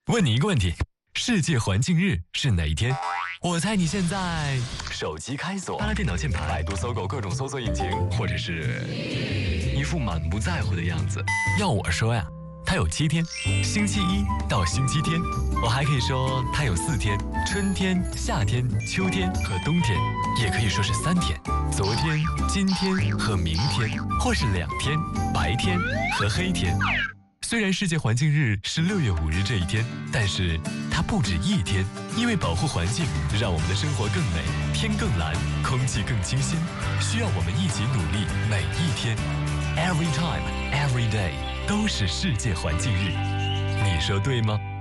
问你一个问题：世界环境日是哪一天？我猜你现在手机开锁，拉电脑键盘，百度、搜狗各种搜索引擎，或者是一副满不在乎的样子。要我说呀，它有7天，星期一到星期天。我还可以说它有4天，春天、夏天、秋天和冬天，也可以说是3天，昨天、今天和明天，或是2天，白天和黑天。虽然世界环境日是6月5日这一天，但是它不止一天，因为保护环境，让我们的生活更美，天更蓝，空气更清新，需要我们一起努力，每一天 ，every time, every day 都是世界环境日，你说对吗？